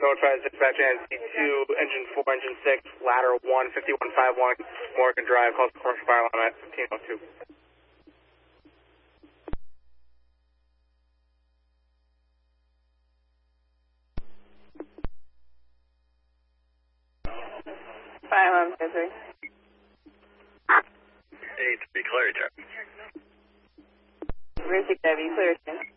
Northwest dispatch NC2, engine 4, engine 6, ladder 1, 5151 Morgan Drive, calls commercial fire alarm at 1502. Fire alarm, 3. 8-3, clear check. Rear 6 Heavy, clear check.